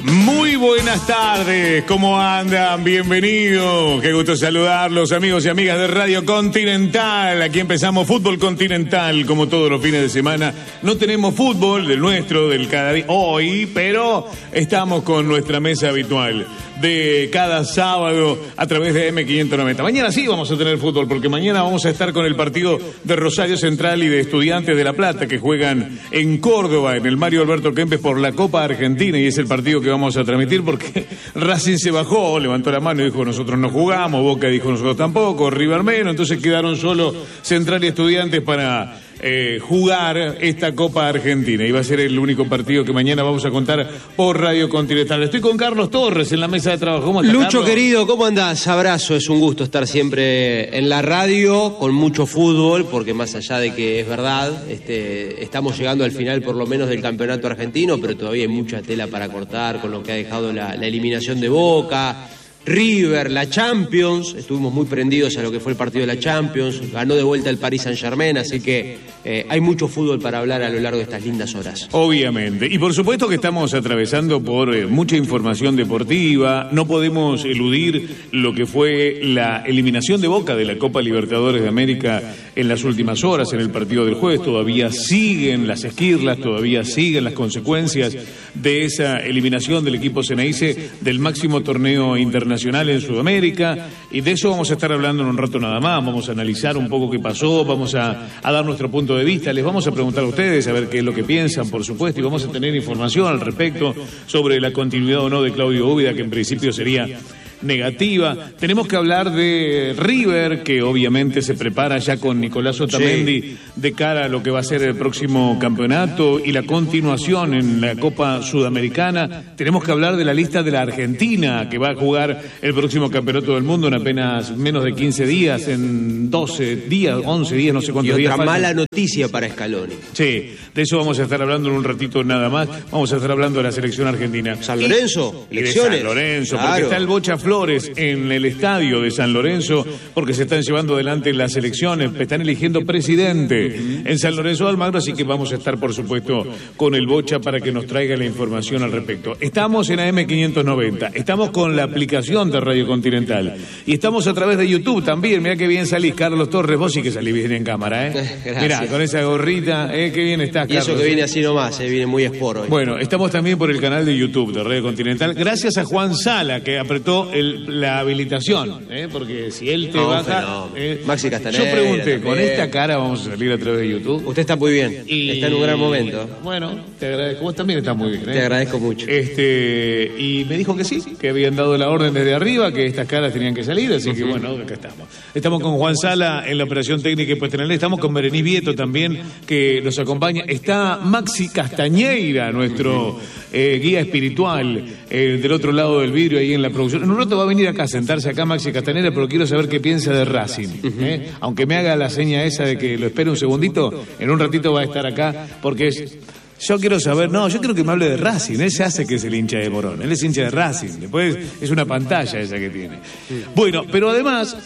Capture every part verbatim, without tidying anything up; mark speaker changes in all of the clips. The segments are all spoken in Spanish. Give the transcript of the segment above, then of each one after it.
Speaker 1: Muy buenas tardes, ¿cómo andan? Bienvenidos, qué gusto saludarlos, amigos y amigas de Radio Continental. Aquí empezamos Fútbol Continental, como todos los fines de semana. No tenemos fútbol del nuestro, del cada día, hoy, pero estamos con nuestra mesa habitual de cada sábado a través de eme quinientos noventa. Mañana sí vamos a tener fútbol, porque mañana vamos a estar con el partido de Rosario Central y de Estudiantes de La Plata, que juegan en Córdoba, en el Mario Alberto Kempes, por la Copa Argentina, y es el partido que vamos a transmitir, porque Racing se bajó, levantó la mano y dijo nosotros no jugamos, Boca dijo nosotros tampoco, River menos, entonces quedaron solo Central y Estudiantes para Eh, jugar esta Copa Argentina. Y va a ser el único partido que mañana vamos a contar por Radio Continental. Estoy con Carlos Torres en la mesa de trabajo. ¿Cómo estás,
Speaker 2: Lucho,
Speaker 1: Carlos?
Speaker 2: querido, ¿cómo andás? Abrazo, es un gusto estar siempre en la radio con mucho fútbol, porque más allá de que es verdad, este, estamos llegando al final por lo menos del campeonato argentino, pero todavía hay mucha tela para cortar con lo que ha dejado la, la eliminación de Boca, River, la Champions. Estuvimos muy prendidos a lo que fue el partido de la Champions, ganó de vuelta el Paris Saint-Germain, así que eh, hay mucho fútbol para hablar a lo largo de estas lindas horas.
Speaker 1: Obviamente, y por supuesto que estamos atravesando por eh, mucha información deportiva. No podemos eludir lo que fue la eliminación de Boca de la Copa Libertadores de América en las últimas horas, en el partido del jueves. Todavía siguen las esquirlas, todavía siguen las consecuencias de esa eliminación del equipo Ceneice del máximo torneo internacional en Sudamérica, y de eso vamos a estar hablando en un rato nada más. Vamos a analizar un poco qué pasó, vamos a, a dar nuestro punto de vista, les vamos a preguntar a ustedes a ver qué es lo que piensan, por supuesto, y vamos a tener información al respecto sobre la continuidad o no de Claudio Úbeda, que en principio sería negativa. Tenemos que hablar de River, que obviamente se prepara ya con Nicolás Otamendi, sí, de cara a lo que va a ser el próximo campeonato y la continuación en la Copa Sudamericana. Tenemos que hablar de la lista de la Argentina, que va a jugar el próximo campeonato del mundo en apenas menos de quince días, en doce días, once días, no sé cuántos
Speaker 2: y
Speaker 1: días.
Speaker 2: Otra
Speaker 1: faltan.
Speaker 2: mala noticia para Scaloni.
Speaker 1: Sí, de eso vamos a estar hablando en un ratito nada más. Vamos a estar hablando de la selección argentina.
Speaker 2: San Lorenzo,
Speaker 1: y, y de
Speaker 2: elecciones.
Speaker 1: San Lorenzo,
Speaker 2: Claro.
Speaker 1: porque está el Bocha Flores en el estadio de San Lorenzo, porque se están llevando adelante las elecciones, están eligiendo presidente en San Lorenzo de Almagro, así que vamos a estar, por supuesto, con el Bocha para que nos traiga la información al respecto. Estamos en A M quinientos noventa, estamos con la aplicación de Radio Continental, y estamos a través de YouTube también. Mirá qué bien salís, Carlos Torres, vos sí que salís bien en cámara, ¿eh? Mirá, con esa gorrita, ¿eh? Qué bien estás, Carlos.
Speaker 2: Y eso que viene así nomás, eh, viene muy esporo hoy.
Speaker 1: Bueno, estamos también por el canal de YouTube de Radio Continental, gracias a Juan Sala, que apretó el la habilitación, ¿eh? Porque si él te
Speaker 2: no,
Speaker 1: baja... Eh,
Speaker 2: Maxi Castaneda.
Speaker 1: Yo pregunté,
Speaker 2: también.
Speaker 1: ¿con esta cara vamos a salir a través de YouTube?
Speaker 2: Usted está muy bien,
Speaker 1: Y,
Speaker 2: está en un gran momento.
Speaker 1: Bueno, te agradezco. Vos también estás muy bien, ¿eh?
Speaker 2: Te agradezco mucho.
Speaker 1: Este, y me dijo que sí, que habían dado la orden desde arriba, que estas caras tenían que salir, así que bueno, acá estamos. Estamos con Juan Sala en la operación técnica y puesta. Estamos con Berenice Vieto también, que nos acompaña. Está Maxi Castañeira, nuestro eh, guía espiritual, eh, del otro lado del vidrio, ahí en la producción. En un rato va a venir acá a sentarse acá Maxi Castañeira, pero quiero saber qué piensa de Racing, ¿eh? Aunque me haga la seña esa de que lo espere un segundito, en un ratito va a estar acá, porque es... Yo quiero saber, no, yo quiero que me hable de Racing. Él se hace que es el hincha de Morón, él es hincha de Racing. Después es una pantalla esa que tiene. Bueno, pero además,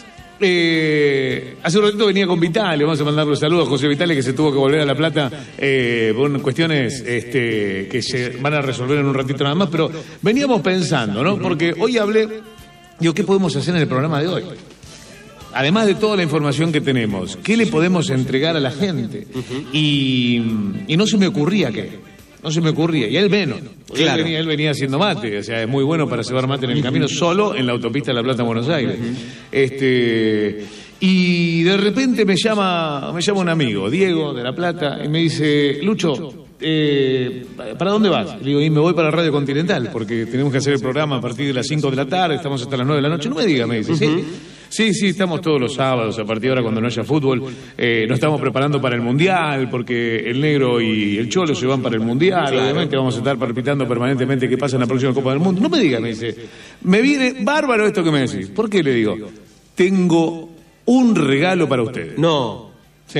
Speaker 1: eh, hace un ratito venía con Vitale, vamos a mandarle un saludo a José Vitale, que se tuvo que volver a La Plata eh, por cuestiones este, que se van a resolver en un ratito nada más, pero veníamos pensando, ¿no? Porque hoy hablé, digo, ¿qué podemos hacer en el programa de hoy? Además de toda la información que tenemos, ¿qué le podemos entregar a la gente? Uh-huh. Y, y no se me ocurría qué. No se me ocurría. Y él menos. Claro. Él venía, él venía haciendo mate. O sea, es muy bueno para cebar mate en el camino, solo en la autopista de La Plata, Buenos Aires. Uh-huh. Este... Y de repente me llama, me llama un amigo, Diego, de La Plata, y me dice, Lucho, eh, ¿para dónde vas? Le digo, y me voy para Radio Continental, porque tenemos que hacer el programa a partir de las cinco de la tarde, estamos hasta las nueve de la noche. No me diga, me dice, ¿sí? Uh-huh. Sí, sí, estamos todos los sábados, a partir de ahora cuando no haya fútbol. Eh, nos estamos preparando para el Mundial, porque el Negro y el Cholo se van para el Mundial. Claro. Obviamente vamos a estar palpitando permanentemente qué pasa en la próxima Copa del Mundo. No me diga, me dice, me viene bárbaro esto que me decís. ¿Por qué? Le digo, tengo un regalo para ustedes.
Speaker 2: No.
Speaker 1: Sí.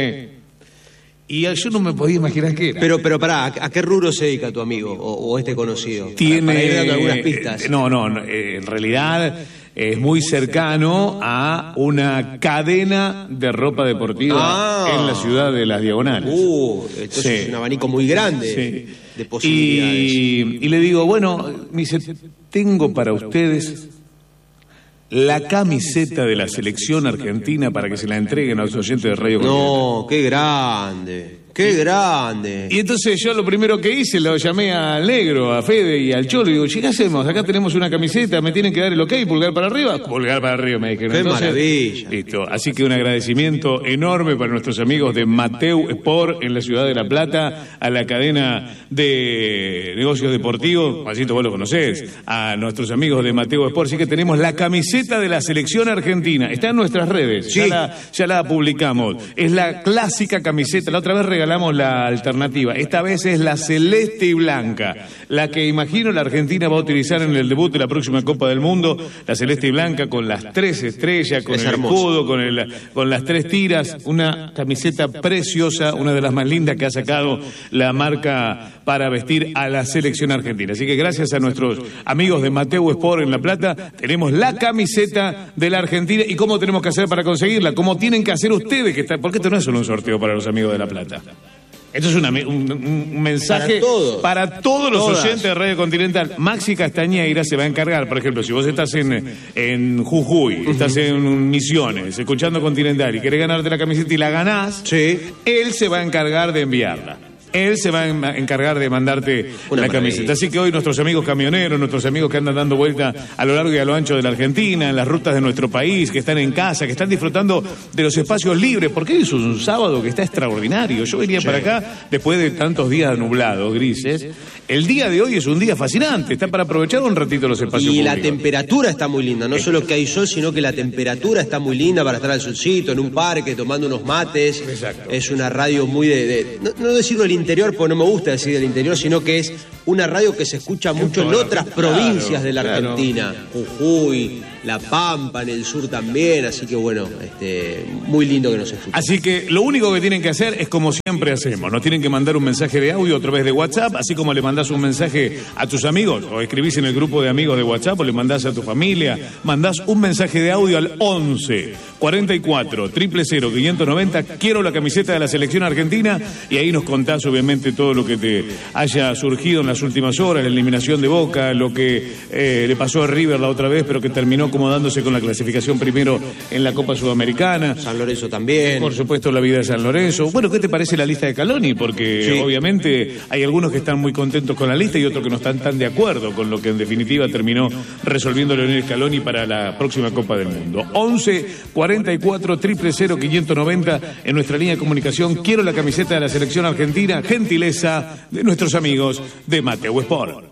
Speaker 1: Y yo no me podía imaginar qué era.
Speaker 2: Pero, pero pará, ¿a qué rubro se dedica tu amigo o, o este conocido?
Speaker 1: Tiene...
Speaker 2: Para, para ir dando algunas pistas.
Speaker 1: No, no, no eh, en realidad... es muy cercano a una cadena de ropa deportiva ah. en la ciudad de Las Diagonales.
Speaker 2: Uh, esto sí. Es un abanico muy grande.
Speaker 1: Sí.
Speaker 2: de posibilidades.
Speaker 1: Y, y le digo, bueno, me dice, tengo para ustedes la camiseta de la selección argentina para que se la entreguen a los oyentes de Radio Continental.
Speaker 2: No, qué grande, qué grande.
Speaker 1: Y entonces yo lo primero que hice, lo llamé al Negro, a Fede y al Cholo, y digo, ¿qué hacemos? Acá tenemos una camiseta, me tienen que dar el ok, pulgar para arriba. Pulgar para arriba, me dijeron.
Speaker 2: Qué
Speaker 1: Entonces,
Speaker 2: maravilla.
Speaker 1: Listo, así que un agradecimiento enorme para nuestros amigos de Mateu Sport en la ciudad de La Plata, a la cadena de negocios deportivos, Juancito, vos lo conocés, a nuestros amigos de Mateu Sport, así que tenemos la camiseta de la selección argentina, está en nuestras redes,
Speaker 2: sí.
Speaker 1: ya, la, ya la publicamos, es la clásica camiseta, la otra vez regalamos la alternativa, esta vez es la celeste y blanca, la que imagino la Argentina va a utilizar en el debut de la próxima Copa del Mundo, la celeste y blanca con las tres estrellas, con
Speaker 2: es
Speaker 1: el
Speaker 2: hermoso.
Speaker 1: escudo, con, el, con las tres tiras, una camiseta preciosa, una de las más lindas que ha sacado la marca para vestir a la selección argentina. Así que gracias a nuestros amigos de Mateu Sport en La Plata, tenemos la camiseta de la Argentina. ¿Y cómo tenemos que hacer para conseguirla? ¿Cómo tienen que hacer ustedes? Que está, porque esto no es solo un sorteo para los amigos de La Plata. Esto es una, un, un mensaje
Speaker 2: para todos,
Speaker 1: para todos los
Speaker 2: Todas.
Speaker 1: oyentes de Radio Continental. Maxi Castañeira se va a encargar, por ejemplo, si vos estás en, en Jujuy, estás en Misiones, escuchando Continental y querés ganarte la camiseta y la ganás,
Speaker 2: Sí.
Speaker 1: él se va a encargar de enviarla. Él se va a encargar de mandarte
Speaker 2: Una
Speaker 1: la
Speaker 2: maravilla.
Speaker 1: camiseta. Así que hoy nuestros amigos camioneros, nuestros amigos que andan dando vuelta a lo largo y a lo ancho de la Argentina, en las rutas de nuestro país, que están en casa, que están disfrutando de los espacios libres, porque hoy es un sábado que está extraordinario. Yo venía
Speaker 2: Sí.
Speaker 1: para acá después de tantos días nublados, grises. El día de hoy es un día fascinante, está para aprovechar un ratito los espacios
Speaker 2: Y la
Speaker 1: públicos.
Speaker 2: temperatura está muy linda, no solo que hay sol, sino que la temperatura está muy linda para estar al solcito, en un parque, tomando unos mates.
Speaker 1: Exacto.
Speaker 2: Es una radio muy de... de- no, no decirlo del interior, porque no me gusta decir del interior, sino que es una radio que se escucha mucho en
Speaker 1: toda la-
Speaker 2: otras
Speaker 1: claro,
Speaker 2: provincias de la
Speaker 1: claro.
Speaker 2: Argentina. Jujuy, La Pampa, en el sur también, así que bueno, este, muy lindo que nos escuchen.
Speaker 1: Así que lo único que tienen que hacer es como siempre hacemos. Nos tienen que mandar un mensaje de audio a través de WhatsApp, así como le mandás un mensaje a tus amigos, o escribís en el grupo de amigos de WhatsApp, o le mandás a tu familia. Mandás un mensaje de audio al once cuarenta y cuatro cero cero cero quinientos noventa. Quiero la camiseta de la selección argentina. Y ahí nos contás, obviamente, todo lo que te haya surgido en las últimas horas, la eliminación de Boca, lo que eh, le pasó a River la otra vez, pero que terminó acomodándose con la clasificación primero en la Copa Sudamericana.
Speaker 2: San Lorenzo también.
Speaker 1: Por supuesto, la vida de San Lorenzo. Bueno, ¿qué te parece la lista de Caloni? Porque
Speaker 2: Sí.
Speaker 1: obviamente hay algunos que están muy contentos con la lista y otros que no están tan de acuerdo con lo que en definitiva terminó resolviendo Leonel Scaloni para la próxima Copa del Mundo. once cuarenta y cuatro cero cero cero quinientos noventa en nuestra línea de comunicación. Quiero la camiseta de la selección argentina. Gentileza de nuestros amigos de Mateu Sport.